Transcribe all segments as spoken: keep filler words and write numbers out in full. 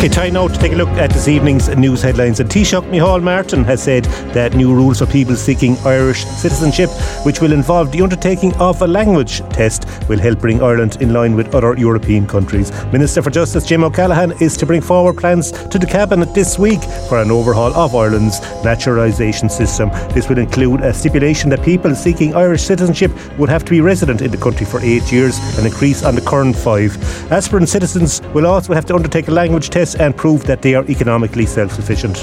Okay, time now to take a look at this evening's news headlines. And Taoiseach Micheál Martin has said that new rules for people seeking Irish citizenship, which will involve the undertaking of a language test, will help bring Ireland in line with other European countries. Minister for Justice Jim O'Callaghan is to bring forward plans to the Cabinet this week for an overhaul of Ireland's naturalisation system. This will include a stipulation that people seeking Irish citizenship would have to be resident in the country for eight years, an increase on the current five. Aspirant citizens will also have to undertake a language test and prove that they are economically self-sufficient.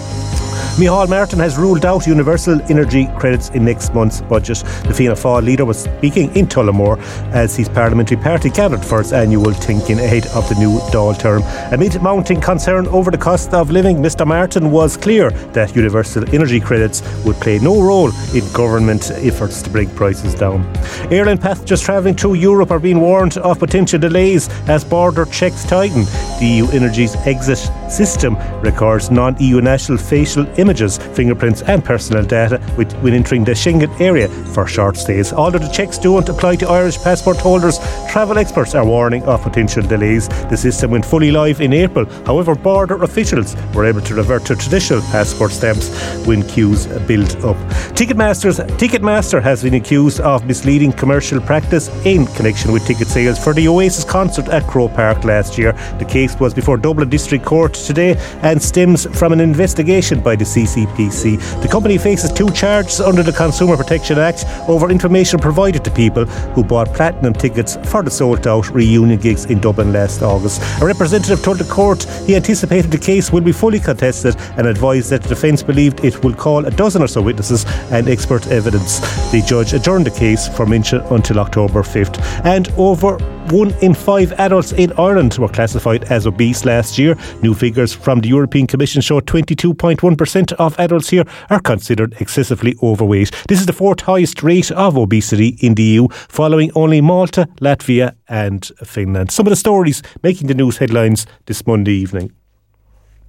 Micheál Martin has ruled out universal energy credits in next month's budget. The Fianna Fáil leader was speaking in Tullamore as his parliamentary party gathered for its annual thinking ahead of the new Dáil term. Amid mounting concern over the cost of living, Mr Martin was clear that universal energy credits would play no role in government efforts to bring prices down. Airline passengers travelling through Europe are being warned of potential delays as border checks tighten. The E U Energy's exit system records non-E U national facial images images, fingerprints and personal data with, when entering the Schengen area for short stays. Although the checks don't apply to Irish passport holders, travel experts are warning of potential delays. The system went fully live in April. However, border officials were able to revert to traditional passport stamps when queues built up. Ticketmaster's, Ticketmaster has been accused of misleading commercial practice in connection with ticket sales for the Oasis concert at Croke Park last year. The case was before Dublin District Court today and stems from an investigation by the C C P C. The company faces two charges under the Consumer Protection Act over information provided to people who bought platinum tickets for the sold-out reunion gigs in Dublin last August. A representative told the court he anticipated the case will be fully contested and advised that the defence believed it will call a dozen or so witnesses and expert evidence. The judge adjourned the case for mention until October fifth. And over one in five adults in Ireland were classified as obese last year. New figures from the European Commission show twenty-two point one percent of adults here are considered excessively overweight. This is the fourth highest rate of obesity in the E U, following only Malta, Latvia and Finland. Some of the stories making the news headlines this Monday evening.